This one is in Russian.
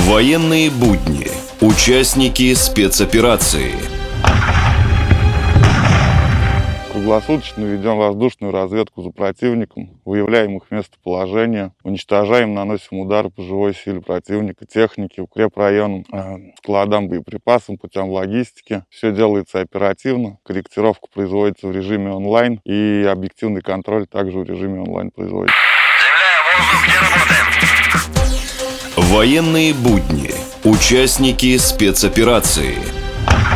Военные будни. Участники спецоперации. Круглосуточно ведем воздушную разведку за противником, выявляем их местоположение, уничтожаем, наносим удары по живой силе противника, технике, укрепрайонам, складам, боеприпасам, путем логистики. Все делается оперативно, корректировка производится в режиме онлайн и объективный контроль также в режиме онлайн производится. Земля, воздух, где работаем? Военные будни. Участники спецоперации.